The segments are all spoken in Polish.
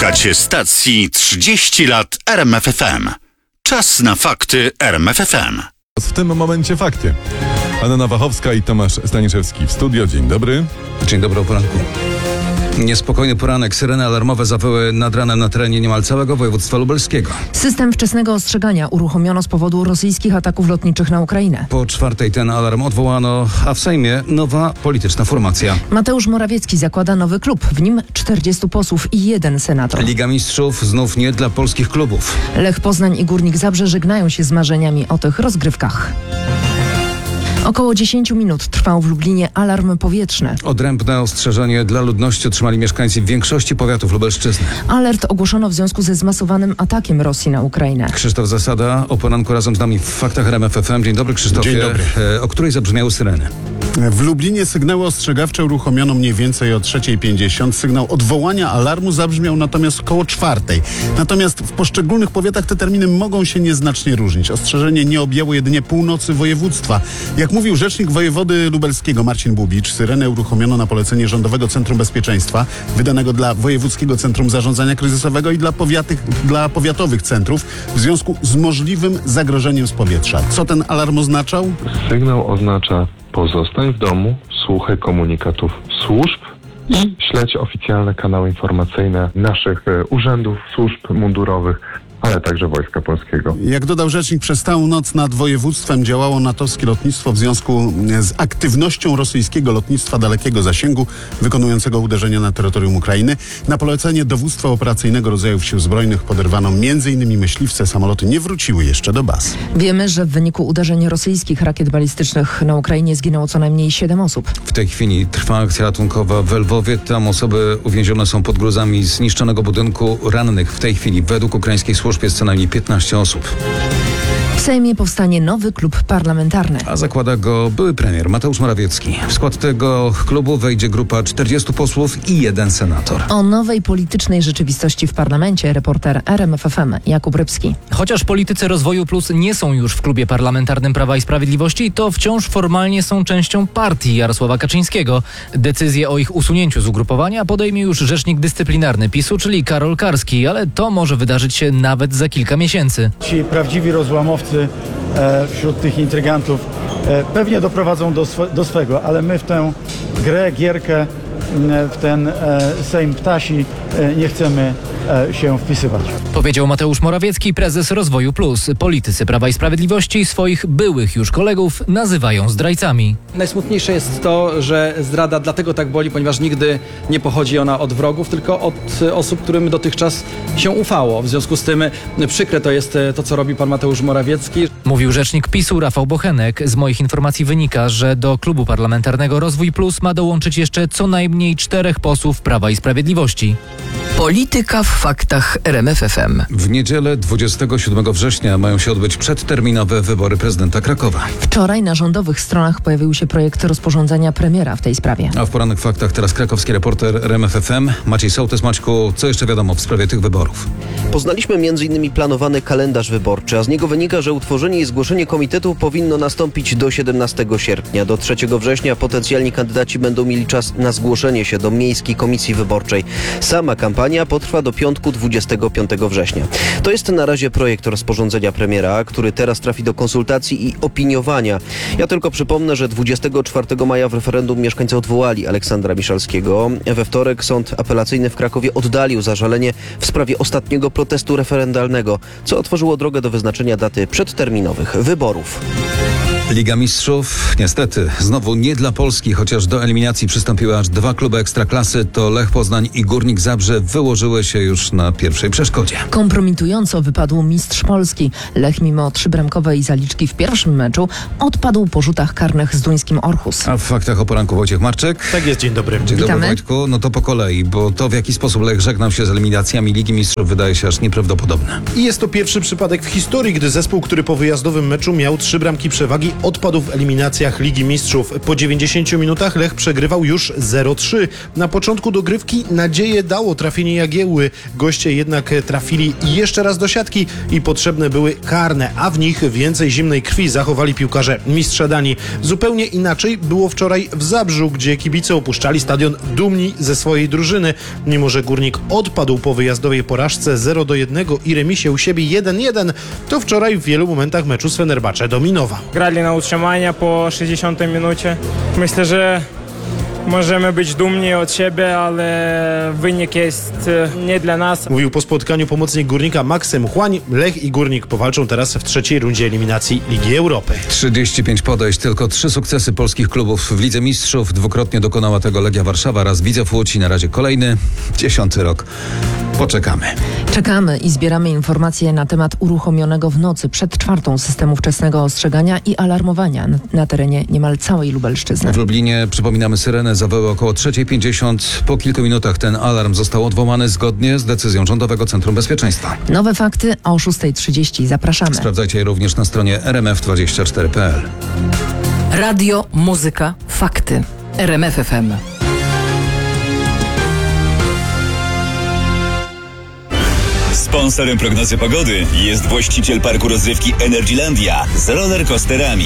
Słuchacie stacji 30 lat RMF FM. Czas na fakty RMF FM. W tym momencie fakty. Anna Wachowska i Tomasz Staniszewski w studio. Dzień dobry. Dzień dobry o poranku. Niespokojny poranek. Syreny alarmowe zawyły nad ranem na terenie niemal całego województwa lubelskiego. System wczesnego ostrzegania uruchomiono z powodu rosyjskich ataków lotniczych na Ukrainę. Po 4:00 ten alarm odwołano, a w Sejmie nowa polityczna formacja. Mateusz Morawiecki zakłada nowy klub, w nim 40 posłów i 1 senator. Liga Mistrzów znów nie dla polskich klubów. Lech Poznań i Górnik Zabrze żegnają się z marzeniami o tych rozgrywkach. Około 10 minut trwał w Lublinie alarm powietrzny. Odrębne ostrzeżenie dla ludności otrzymali mieszkańcy większości powiatów Lubelszczyzny. Alert ogłoszono w związku ze zmasowanym atakiem Rosji na Ukrainę. Krzysztof Zasada o poranku razem z nami w Faktach RMF FM. Dzień dobry, Krzysztofie. Dzień dobry. O której zabrzmiały syreny? W Lublinie sygnały ostrzegawcze uruchomiono mniej więcej o 3:50. Sygnał odwołania alarmu zabrzmiał natomiast koło 4:00. Natomiast w poszczególnych powiatach te terminy mogą się nieznacznie różnić. Ostrzeżenie nie objęło jedynie północy województwa. Jak mówił rzecznik wojewody lubelskiego Marcin Bubicz, syrenę uruchomiono na polecenie Rządowego Centrum Bezpieczeństwa, wydanego dla Wojewódzkiego Centrum Zarządzania Kryzysowego i dla powiatowych centrów w związku z możliwym zagrożeniem z powietrza. Co ten alarm oznaczał? Sygnał oznacza: pozostań w domu, słuchaj komunikatów służb i śledź oficjalne kanały informacyjne naszych urzędów, służb mundurowych, ale także Wojska Polskiego. Jak dodał rzecznik, przez całą noc nad województwem działało natowskie lotnictwo w związku z aktywnością rosyjskiego lotnictwa dalekiego zasięgu wykonującego uderzenia na terytorium Ukrainy. Na polecenie dowództwa operacyjnego rodzajów sił zbrojnych poderwano m.in. myśliwce. Samoloty nie wróciły jeszcze do baz. Wiemy, że w wyniku uderzeń rosyjskich rakiet balistycznych na Ukrainie zginęło co najmniej 7 osób. W tej chwili trwa akcja ratunkowa w Lwowie. Tam osoby uwięzione są pod gruzami zniszczonego budynku. Rannych w tej chwili według ukraińskiej służby jest co najmniej 15 osób. W Sejmie powstanie nowy klub parlamentarny. A zakłada go były premier Mateusz Morawiecki. W skład tego klubu wejdzie grupa 40 posłów i 1 senator. O nowej politycznej rzeczywistości w parlamencie reporter RMF FM Jakub Rybski. Chociaż politycy Rozwoju Plus nie są już w klubie parlamentarnym Prawa i Sprawiedliwości, to wciąż formalnie są częścią partii Jarosława Kaczyńskiego. Decyzję o ich usunięciu z ugrupowania podejmie już rzecznik dyscyplinarny PiS-u, czyli Karol Karski, ale to może wydarzyć się nawet za kilka miesięcy. Ci prawdziwi rozłamowcy wśród tych intrygantów pewnie doprowadzą do swego, ale my w tę grę, gierkę, w ten Sejm ptasi nie chcemy się wpisywać. Powiedział Mateusz Morawiecki, prezes Rozwoju Plus. Politycy Prawa i Sprawiedliwości swoich byłych już kolegów nazywają zdrajcami. Najsmutniejsze jest to, że zdrada dlatego tak boli, ponieważ nigdy nie pochodzi ona od wrogów, tylko od osób, którym dotychczas się ufało. W związku z tym przykre to jest to, co robi pan Mateusz Morawiecki. Mówił rzecznik PiS-u Rafał Bochenek. Z moich informacji wynika, że do klubu parlamentarnego Rozwój Plus ma dołączyć jeszcze co najmniej 4 posłów Prawa i Sprawiedliwości. Polityka w faktach RMF FM. W niedzielę 27 września mają się odbyć przedterminowe wybory prezydenta Krakowa. Wczoraj na rządowych stronach pojawił się projekt rozporządzenia premiera w tej sprawie. A w poranek w faktach teraz krakowski reporter RMF FM Maciej Sołtys. Maćku, co jeszcze wiadomo w sprawie tych wyborów? Poznaliśmy m.in. planowany kalendarz wyborczy, a z niego wynika, że utworzenie i zgłoszenie komitetu powinno nastąpić do 17 sierpnia. Do 3 września potencjalni kandydaci będą mieli czas na zgłoszenie się do Miejskiej Komisji Wyborczej. Sama kampania potrwa do piątku 25 września. To jest na razie projekt rozporządzenia premiera, który teraz trafi do konsultacji i opiniowania. Ja tylko przypomnę, że 24 maja w referendum mieszkańcy odwołali Aleksandra Miszalskiego. We wtorek sąd apelacyjny w Krakowie oddalił zażalenie w sprawie ostatniego protestu referendalnego, co otworzyło drogę do wyznaczenia daty przedterminowych wyborów. Liga Mistrzów niestety znowu nie dla Polski, chociaż do eliminacji przystąpiły aż 2 kluby Ekstraklasy, to Lech Poznań i Górnik Zabrze wyłożyły się już na pierwszej przeszkodzie. Kompromitująco wypadł mistrz Polski. Lech mimo 3-bramkowej zaliczki w pierwszym meczu odpadł po rzutach karnych z duńskim Orhus. A w faktach o poranku Wojciech Marczek. Tak jest, dzień dobry. Dzień Witamy. dobry, Wojtku. No to po kolei, bo to w jaki sposób Lech żegnał się z eliminacjami Ligi Mistrzów wydaje się aż nieprawdopodobne. I jest to pierwszy przypadek w historii, gdy zespół, który po wyjazdowym meczu miał 3 bramki przewagi, odpadł w eliminacjach Ligi Mistrzów. Po 90 minutach Lech przegrywał już 0-3. Na początku dogrywki nadzieję dało trafienie Jagiełły. Goście jednak trafili jeszcze raz do siatki i potrzebne były karne, a w nich więcej zimnej krwi zachowali piłkarze mistrza Danii. Zupełnie inaczej było wczoraj w Zabrzu, gdzie kibice opuszczali stadion dumni ze swojej drużyny. Mimo że Górnik odpadł po wyjazdowej porażce 0-1 i remisie u siebie 1-1, to wczoraj w wielu momentach meczu z Fenerbahce dominował. Grali na utrzymanie po 60 minucie. Myślę, że możemy być dumni od siebie, ale wynik jest nie dla nas. Mówił po spotkaniu pomocnik Górnika Maksym Chłań. Lech i Górnik powalczą teraz w trzeciej rundzie eliminacji Ligi Europy. 35 podejść, tylko 3 sukcesy polskich klubów w Lidze Mistrzów. Dwukrotnie dokonała tego Legia Warszawa, raz Widzew Łódź i na razie kolejny, 10. rok. Poczekamy. Czekamy i zbieramy informacje na temat uruchomionego w nocy przed 4 systemu wczesnego ostrzegania i alarmowania na terenie niemal całej Lubelszczyzny. W Lublinie, przypominamy, syreny zawyły około 3:50. Po kilku minutach ten alarm został odwołany zgodnie z decyzją Rządowego Centrum Bezpieczeństwa. Nowe fakty o 6:30. Zapraszamy. Sprawdzajcie je również na stronie rmf24.pl. Radio, muzyka, fakty. RMF FM. Sponsorem prognozy pogody jest właściciel parku rozrywki Energylandia z rollercoasterami.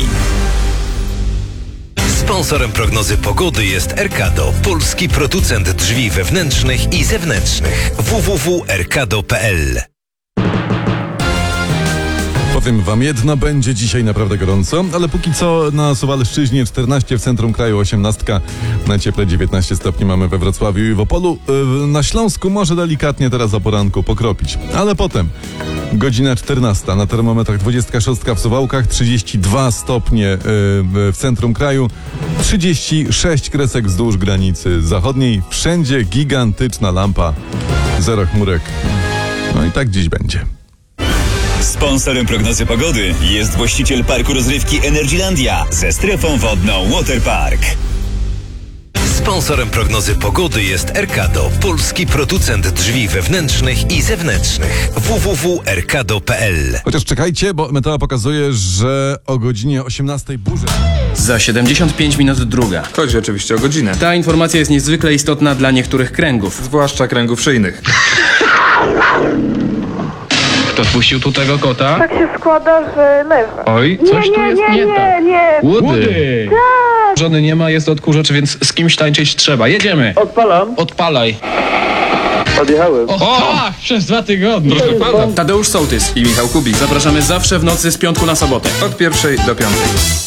Sponsorem prognozy pogody jest Erkado, polski producent drzwi wewnętrznych i zewnętrznych. www.erkado.pl. Powiem wam jedno, będzie dzisiaj naprawdę gorąco, ale póki co na Suwalszczyźnie 14, w centrum kraju 18, na cieple 19 stopni mamy we Wrocławiu i w Opolu. Na Śląsku może delikatnie teraz o poranku pokropić, ale potem godzina 14, na termometrach 26 w Suwałkach, 32 stopnie w centrum kraju, 36 kresek wzdłuż granicy zachodniej, wszędzie gigantyczna lampa, zero chmurek. No i tak dziś będzie. Sponsorem prognozy pogody jest właściciel parku rozrywki Energylandia ze strefą wodną Waterpark. Sponsorem prognozy pogody jest Erkado, polski producent drzwi wewnętrznych i zewnętrznych. www.erkado.pl. Chociaż czekajcie, bo meteo pokazuje, że o godzinie 18 burza. Za 75 minut druga. Chodzi oczywiście o godzinę. Ta informacja jest niezwykle istotna dla niektórych kręgów. Zwłaszcza kręgów szyjnych. Kto wpuścił tu tego kota? Tak się składa, że leży. Oj, coś tu jest nie tak. Łudy! Tak! Żony nie ma, jest odkurzacz, więc z kimś tańczyć trzeba. Jedziemy! Odpalam. Odpalaj. Odjechałem. Tak, przez 2 tygodnie. Tadeusz Sołtys i Michał Kubik. Zapraszamy zawsze w nocy z piątku na sobotę. Od 1 do 5.